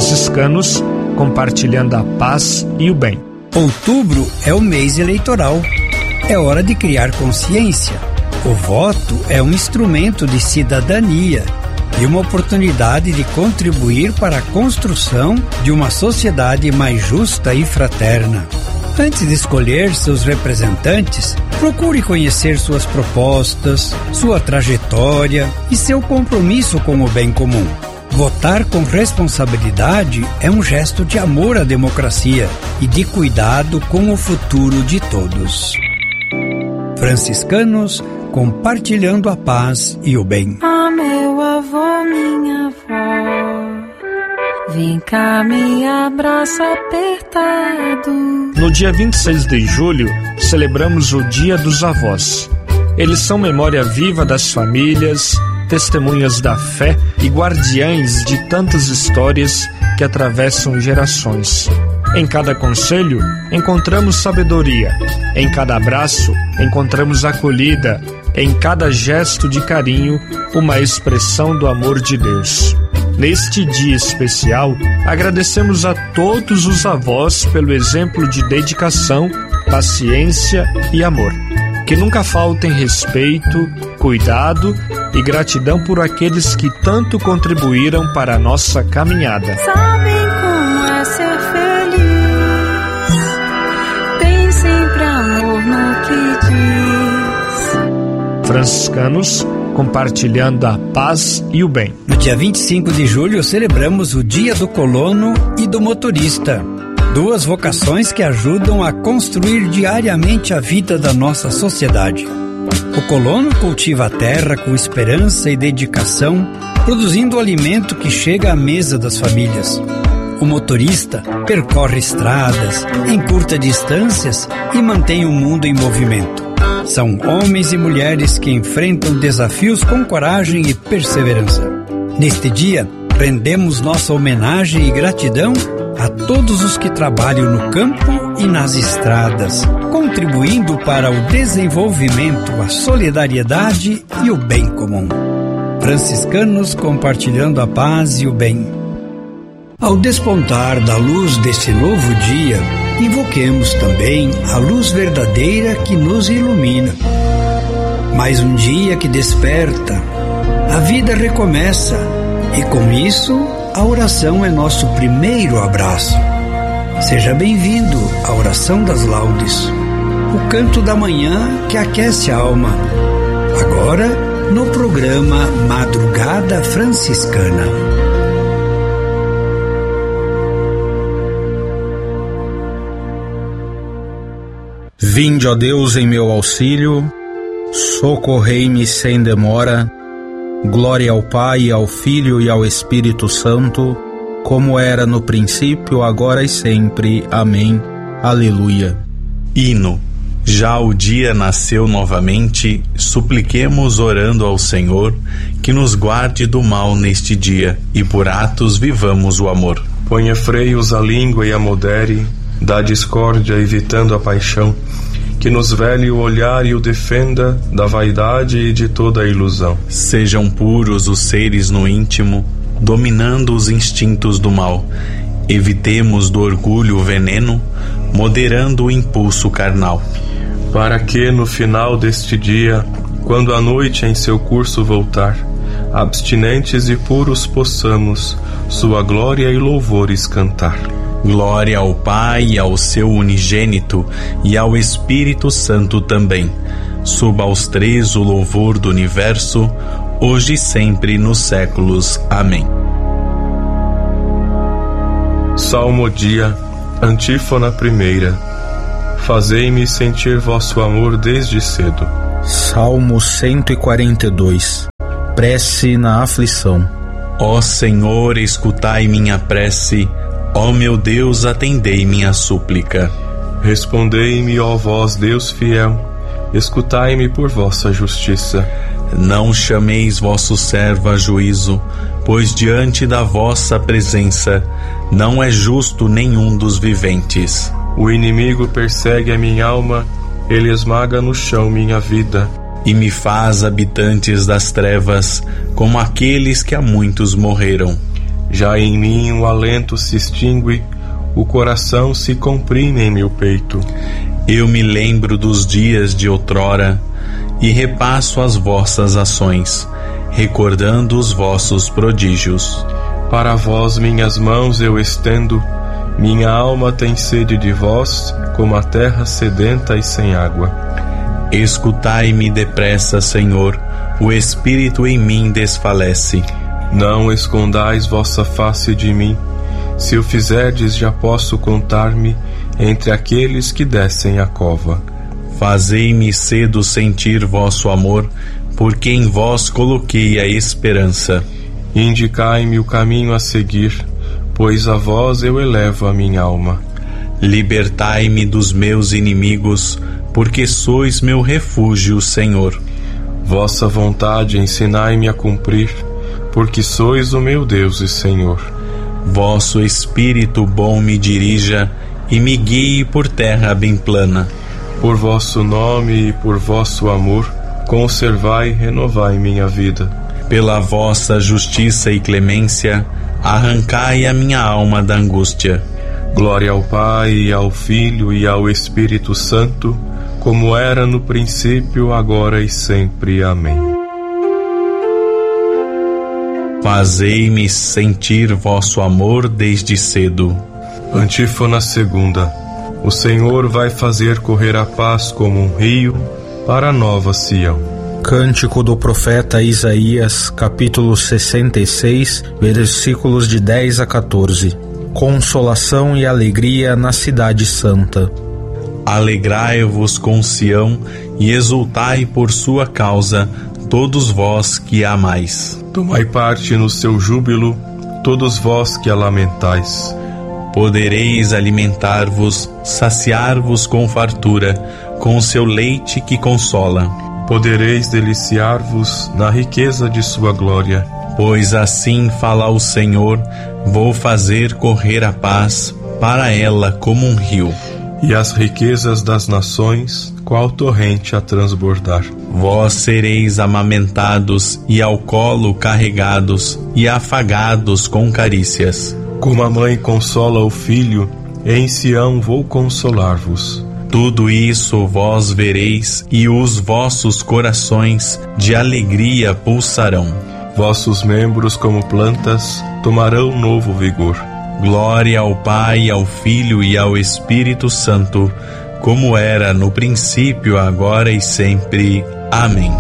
franciscanos, compartilhando a paz e o bem. Outubro é o mês eleitoral. É hora de criar consciência. O voto é um instrumento de cidadania e uma oportunidade de contribuir para a construção de uma sociedade mais justa e fraterna. Antes de escolher seus representantes, procure conhecer suas propostas, sua trajetória e seu compromisso com o bem comum. Votar com responsabilidade é um gesto de amor à democracia e de cuidado com o futuro de todos. Franciscanos, compartilhando a paz e o bem. Ah, meu avô, minha avó, vem cá, me abraça apertado. No dia 26 de julho, celebramos o Dia dos Avós. Eles são memória viva das famílias, testemunhas da fé e guardiães de tantas histórias que atravessam gerações. Em cada conselho, encontramos sabedoria. Em cada abraço, encontramos acolhida. Em cada gesto de carinho, uma expressão do amor de Deus. Neste dia especial, agradecemos a todos os avós pelo exemplo de dedicação, paciência e amor. Que nunca faltem respeito, cuidado e gratidão por aqueles que tanto contribuíram para a nossa caminhada. Sabem como é ser feliz, tem sempre amor no que diz. Franciscanos, compartilhando a paz e o bem. No dia 25 de julho, celebramos o Dia do Colono e do Motorista. Duas vocações que ajudam a construir diariamente a vida da nossa sociedade. O colono cultiva a terra com esperança e dedicação, produzindo o alimento que chega à mesa das famílias. O motorista percorre estradas, encurta distâncias e mantém o mundo em movimento. São homens e mulheres que enfrentam desafios com coragem e perseverança. Neste dia, rendemos nossa homenagem e gratidão a todos os que trabalham no campo e nas estradas, contribuindo para o desenvolvimento, a solidariedade e o bem comum. Franciscanos, compartilhando a paz e o bem. Ao despontar da luz deste novo dia, invoquemos também a luz verdadeira que nos ilumina. Mais um dia que desperta, a vida recomeça e com isso a oração é nosso primeiro abraço. Seja bem-vindo à Oração das Laudes, o canto da manhã que aquece a alma. Agora, no programa Madrugada Franciscana. Vinde, ó Deus, em meu auxílio, socorrei-me sem demora. Glória ao Pai, ao Filho e ao Espírito Santo, como era no princípio, agora e sempre. Amém. Aleluia. Hino. Já o dia nasceu novamente, supliquemos orando ao Senhor, que nos guarde do mal neste dia, e por atos vivamos o amor. Ponha freios à língua e a modere, da discórdia evitando a paixão, que nos vele o olhar e o defenda da vaidade e de toda a ilusão. Sejam puros os seres no íntimo, dominando os instintos do mal. Evitemos do orgulho o veneno, moderando o impulso carnal. Para que no final deste dia, quando a noite em seu curso voltar, abstinentes e puros possamos sua glória e louvores cantar. Glória ao Pai e ao seu unigênito e ao Espírito Santo também. Suba aos três o louvor do universo, hoje e sempre nos séculos. Amém. Salmodia, antífona primeira. Fazei-me sentir vosso amor desde cedo. Salmo 142. Prece na aflição. Ó Senhor, escutai minha prece. Ó meu Deus, atendei minha súplica. Respondei-me, ó vós, Deus fiel, escutai-me por vossa justiça. Não chameis vosso servo a juízo, pois diante da vossa presença não é justo nenhum dos viventes. O inimigo persegue a minha alma, ele esmaga no chão minha vida. E me faz habitantes das trevas, como aqueles que há muitos morreram. Já em mim o alento se extingue, o coração se comprime em meu peito. Eu me lembro dos dias de outrora e repasso as vossas ações, recordando os vossos prodígios. Para vós minhas mãos eu estendo, minha alma tem sede de vós, como a terra sedenta e sem água. Escutai-me depressa, Senhor, o espírito em mim desfalece. Não escondais vossa face de mim, se o fizerdes já posso contar-me entre aqueles que descem a cova. Fazei-me cedo sentir vosso amor, porque em vós coloquei a esperança. Indicai-me o caminho a seguir, pois a vós eu elevo a minha alma. Libertai-me dos meus inimigos, porque sois meu refúgio, Senhor. Vossa vontade ensinai-me a cumprir, porque sois o meu Deus e Senhor. Vosso Espírito bom me dirija e me guie por terra bem plana. Por vosso nome e por vosso amor, conservai e renovai minha vida. Pela vossa justiça e clemência, arrancai a minha alma da angústia. Glória ao Pai, e ao Filho e ao Espírito Santo, como era no princípio, agora e sempre. Amém. Fazei-me sentir vosso amor desde cedo. Antífona segunda. O Senhor vai fazer correr a paz como um rio para a nova Sião. Cântico do profeta Isaías, capítulo 66, versículos de 10 a 14. Consolação e alegria na cidade santa. Alegrai-vos com Sião e exultai por sua causa, todos vós que a amais. Tomai parte no seu júbilo, todos vós que a lamentais. Podereis alimentar-vos, saciar-vos com fartura, com o seu leite que consola. Podereis deliciar-vos na riqueza de sua glória. Pois assim fala o Senhor, vou fazer correr a paz para ela como um rio. E as riquezas das nações, qual torrente a transbordar. Vós sereis amamentados e ao colo carregados e afagados com carícias. Como a mãe consola o filho, em Sião vou consolar-vos. Tudo isso vós vereis e os vossos corações de alegria pulsarão. Vossos membros como plantas tomarão novo vigor. Glória ao Pai, ao Filho e ao Espírito Santo, como era no princípio, agora e sempre. Amém.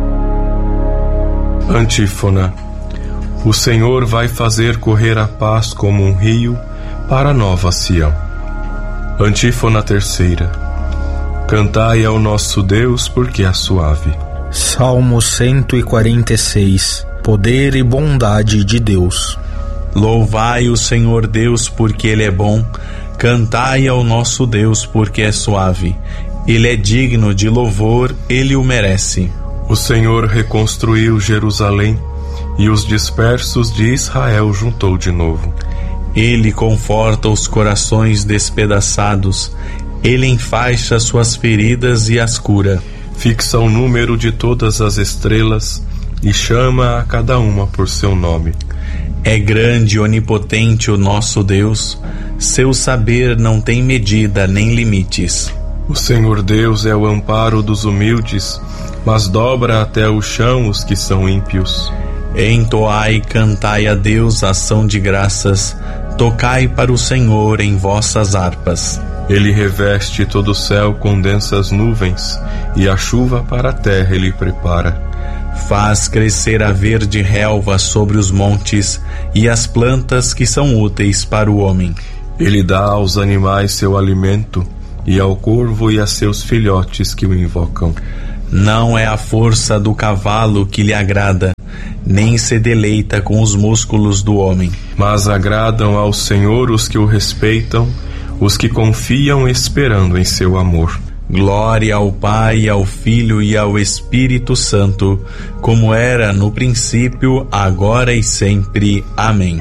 Antífona. O Senhor vai fazer correr a paz como um rio para a nova Sião. Antífona terceira. Cantai ao nosso Deus, porque é suave. Salmo 146. Poder e bondade de Deus. Louvai o Senhor Deus, porque Ele é bom. Cantai ao nosso Deus, porque é suave. Ele é digno de louvor, Ele o merece. O Senhor reconstruiu Jerusalém, e os dispersos de Israel juntou de novo. Ele conforta os corações despedaçados, Ele enfaixa suas feridas e as cura. Fixa o número de todas as estrelas e chama a cada uma por seu nome. É grande e onipotente o nosso Deus, seu saber não tem medida nem limites. O Senhor Deus é o amparo dos humildes, mas dobra até o chão os que são ímpios. Entoai e cantai a Deus ação de graças, tocai para o Senhor em vossas harpas. Ele reveste todo o céu com densas nuvens, e a chuva para a terra ele prepara. Faz crescer a verde relva sobre os montes, e as plantas que são úteis para o homem. Ele dá aos animais seu alimento, e ao corvo e a seus filhotes que o invocam. Não é a força do cavalo que lhe agrada, nem se deleita com os músculos do homem. Mas agradam ao Senhor os que o respeitam, os que confiam esperando em seu amor. Glória ao Pai, ao Filho e ao Espírito Santo, como era no princípio, agora e sempre. Amém.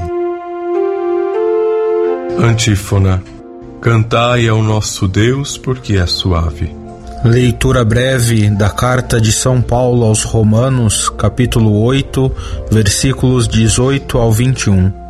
Antífona. Cantai ao nosso Deus, porque é suave. Leitura breve da Carta de São Paulo aos Romanos, capítulo 8, versículos 18 ao 21.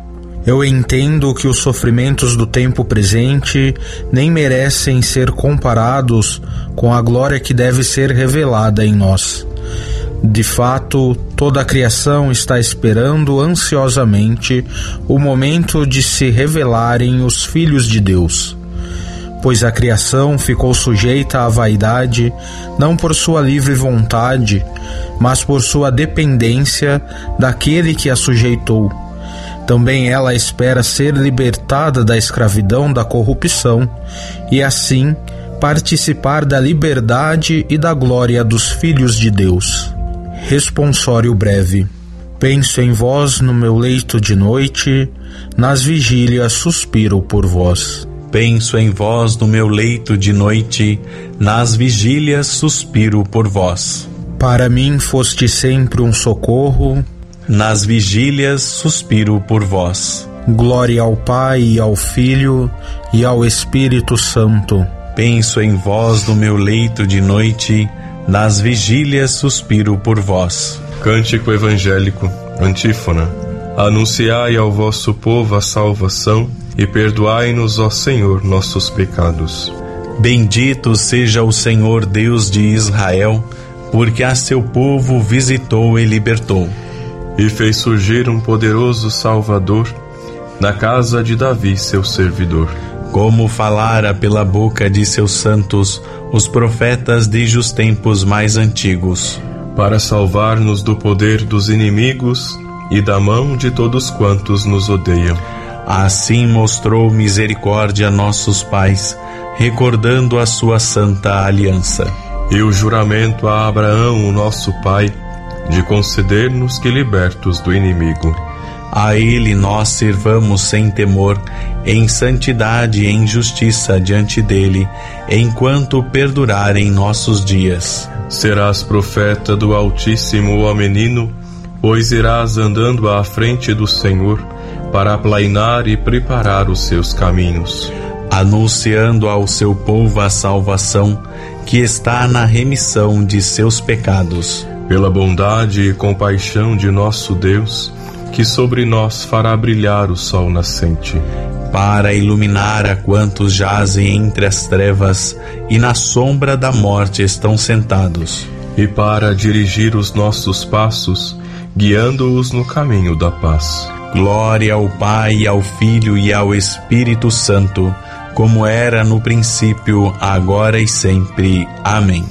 Eu entendo que os sofrimentos do tempo presente nem merecem ser comparados com a glória que deve ser revelada em nós. De fato, toda a criação está esperando ansiosamente o momento de se revelarem os filhos de Deus. Pois a criação ficou sujeita à vaidade, não por sua livre vontade, mas por sua dependência daquele que a sujeitou. Também ela espera ser libertada da escravidão da corrupção e, assim, participar da liberdade e da glória dos filhos de Deus. Responsório breve. Penso em vós no meu leito de noite, nas vigílias suspiro por vós. Penso em vós no meu leito de noite, nas vigílias suspiro por vós. Para mim foste sempre um socorro, nas vigílias suspiro por vós. Glória ao Pai e ao Filho e ao Espírito Santo. Penso em vós no meu leito de noite, nas vigílias suspiro por vós. Cântico evangélico, antífona. Anunciai ao vosso povo a salvação e perdoai-nos, ó Senhor, nossos pecados. Bendito seja o Senhor Deus de Israel, porque a seu povo visitou e libertou. E fez surgir um poderoso Salvador na casa de Davi, seu servidor. Como falara pela boca de seus santos os profetas desde os tempos mais antigos. Para salvar-nos do poder dos inimigos e da mão de todos quantos nos odeiam. Assim mostrou misericórdia a nossos pais, recordando a sua santa aliança. E o juramento a Abraão, o nosso pai, de conceder-nos que libertos do inimigo. A ele nós servamos sem temor, em santidade e em justiça diante dele, enquanto perdurarem nossos dias. Serás profeta do Altíssimo, ó menino, pois irás andando à frente do Senhor, para aplainar e preparar os seus caminhos. Anunciando ao seu povo a salvação, que está na remissão de seus pecados. Pela bondade e compaixão de nosso Deus, que sobre nós fará brilhar o sol nascente. Para iluminar a quantos jazem entre as trevas e na sombra da morte estão sentados. E para dirigir os nossos passos, guiando-os no caminho da paz. Glória ao Pai, ao Filho e ao Espírito Santo, como era no princípio, agora e sempre. Amém.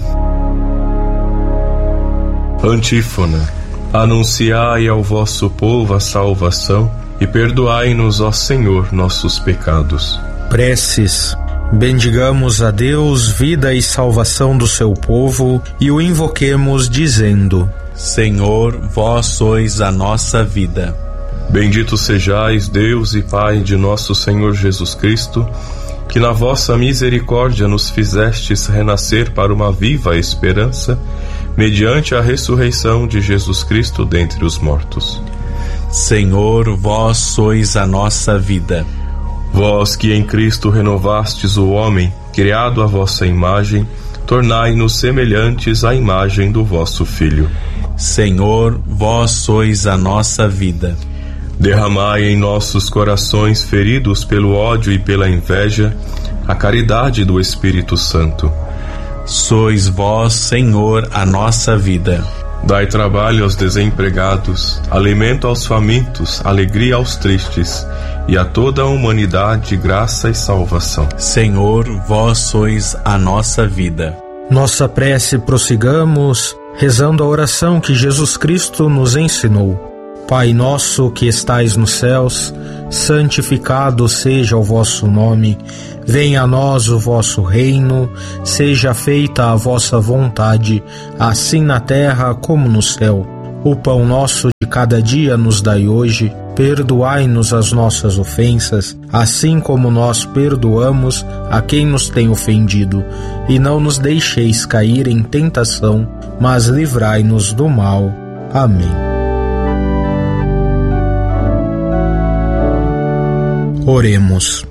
Antífona. Anunciai ao vosso povo a salvação e perdoai-nos, ó Senhor, nossos pecados. Preces. Bendigamos a Deus, vida e salvação do seu povo, e o invoquemos dizendo: Senhor, vós sois a nossa vida. Bendito sejais, Deus e Pai de nosso Senhor Jesus Cristo, que na vossa misericórdia nos fizestes renascer para uma viva esperança, mediante a ressurreição de Jesus Cristo dentre os mortos. Senhor, vós sois a nossa vida. Vós que em Cristo renovastes o homem, criado à vossa imagem, tornai-nos semelhantes à imagem do vosso Filho. Senhor, vós sois a nossa vida. Derramai em nossos corações feridos pelo ódio e pela inveja a caridade do Espírito Santo. Sois vós, Senhor, a nossa vida. Dai trabalho aos desempregados, alimento aos famintos, alegria aos tristes, e a toda a humanidade graça e salvação. Senhor, vós sois a nossa vida. Nossa prece prossigamos, rezando a oração que Jesus Cristo nos ensinou. Pai nosso que estais nos céus, santificado seja o vosso nome. Venha a nós o vosso reino, seja feita a vossa vontade, assim na terra como no céu. O pão nosso de cada dia nos dai hoje, perdoai-nos as nossas ofensas, assim como nós perdoamos a quem nos tem ofendido. E não nos deixeis cair em tentação, mas livrai-nos do mal. Amém. Oremos.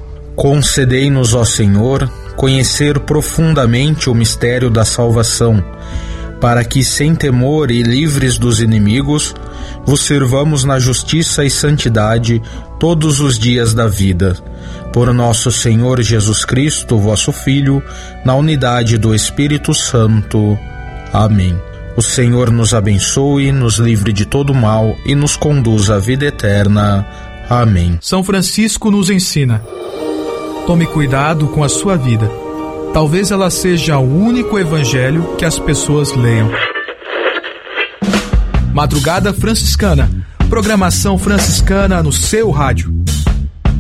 Concedei-nos, ó Senhor, conhecer profundamente o mistério da salvação, para que, sem temor e livres dos inimigos, vos servamos na justiça e santidade todos os dias da vida. Por nosso Senhor Jesus Cristo, vosso Filho, na unidade do Espírito Santo. Amém. O Senhor nos abençoe, nos livre de todo mal e nos conduza à vida eterna. Amém. São Francisco nos ensina: tome cuidado com a sua vida. Talvez ela seja o único evangelho que as pessoas leiam. Madrugada Franciscana. Programação franciscana no seu rádio.